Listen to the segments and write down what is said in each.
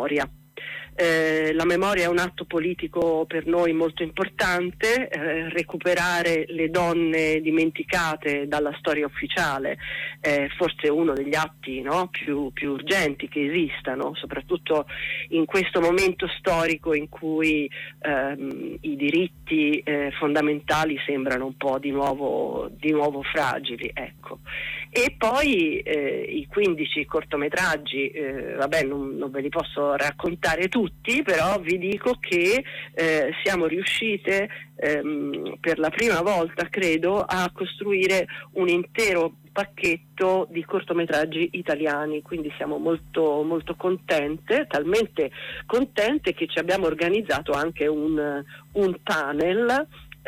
La memoria è un atto politico per noi molto importante. Recuperare le donne dimenticate dalla storia ufficiale è forse uno degli atti, no, più urgenti che esistano, soprattutto in questo momento storico in cui i diritti fondamentali sembrano un po' di nuovo fragili, ecco. E poi i 15 cortometraggi, non ve li posso raccontare tutti, però vi dico che siamo riuscite per la prima volta, credo, a costruire un intero pacchetto di cortometraggi italiani, quindi siamo molto molto contente, talmente contente che ci abbiamo organizzato anche un panel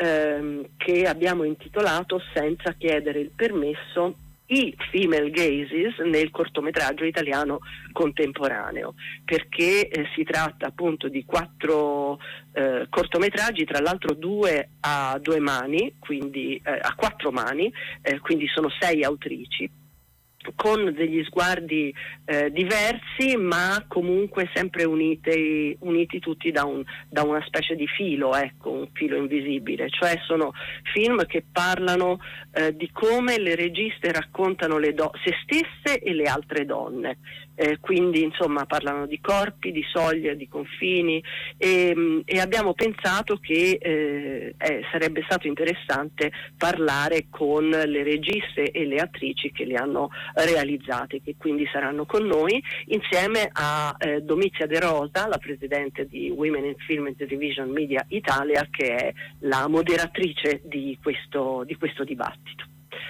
che abbiamo intitolato Senza chiedere il permesso, i female gazes nel cortometraggio italiano contemporaneo, perché si tratta appunto di 4 cortometraggi, tra l'altro 2 a 2 mani, quindi a 4 mani, quindi sono 6 autrici, con degli sguardi diversi, ma comunque sempre uniti tutti da una specie di filo, ecco, un filo invisibile. Cioè sono film che parlano di come le registe raccontano se stesse e le altre donne. Quindi insomma parlano di corpi, di soglie, di confini, e abbiamo pensato che sarebbe stato interessante parlare con le registe e le attrici che le hanno realizzate, che quindi saranno con noi, insieme a Domizia De Rosa, la presidente di Women in Film and Television Media Italia, che è la moderatrice di questo dibattito.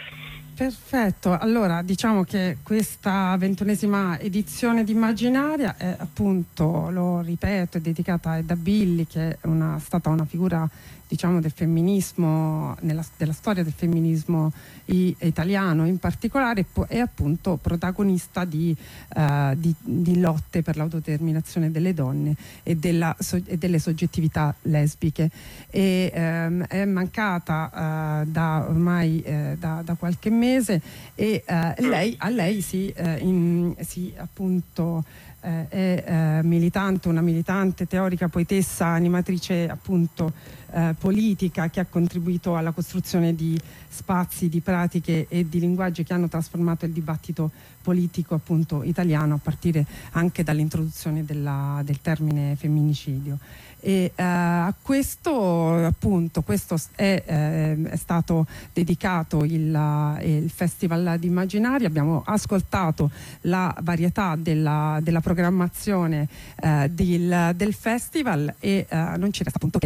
Perfetto, allora diciamo che questa 21ª edizione di Immaginaria è, appunto, lo ripeto, è dedicata a Edda Billi, che è stata una figura, diciamo, del femminismo, della storia del femminismo italiano in particolare, è appunto protagonista di lotte per l'autodeterminazione delle donne e delle soggettività lesbiche, e è mancata da ormai da qualche mese, e a lei si appunto è una militante, teorica, poetessa, animatrice appunto politica, che ha contribuito alla costruzione di spazi, di pratiche e di linguaggi che hanno trasformato il dibattito politico appunto italiano, a partire anche dall'introduzione del termine femminicidio. E a questo è stato dedicato il Festival di Immaginaria. Abbiamo ascoltato la varietà della programmazione del festival, e non ci resta appunto che